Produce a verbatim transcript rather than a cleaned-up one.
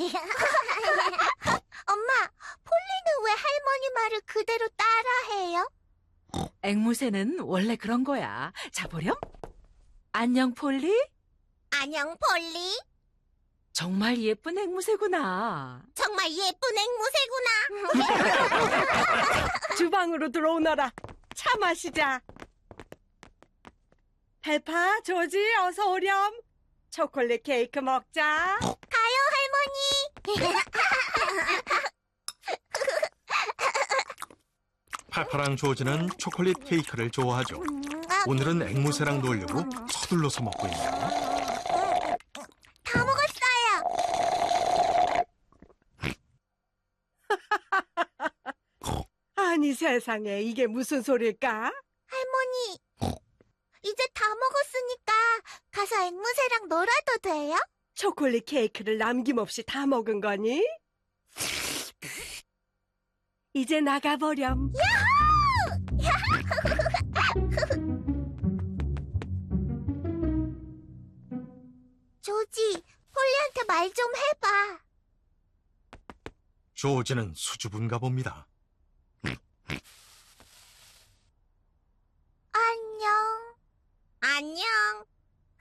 엄마, 폴리는 왜 할머니 말을 그대로 따라해요? 앵무새는 원래 그런 거야. 자, 보렴. 안녕, 폴리. 안녕, 폴리. 정말 예쁜 앵무새구나. 정말 예쁜 앵무새구나. 주방으로 들어오너라. 차 마시자. 페파, 조지, 어서 오렴. 초콜릿 케이크 먹자. 가요, 할머니. 페파랑 조지는 초콜릿 케이크를 좋아하죠. 오늘은 앵무새랑 놀려고 서둘러서 먹고 있네요. 다 먹었어요. 아니 세상에 이게 무슨 소릴까? 할머니, 이제 다 먹었으니까 가서 앵무새랑 놀아도 돼요? 초콜릿 케이크를 남김없이 다 먹은 거니? 이제 나가버렴. 조지, 폴리한테 말 좀 해봐. 조지는 수줍은가 봅니다.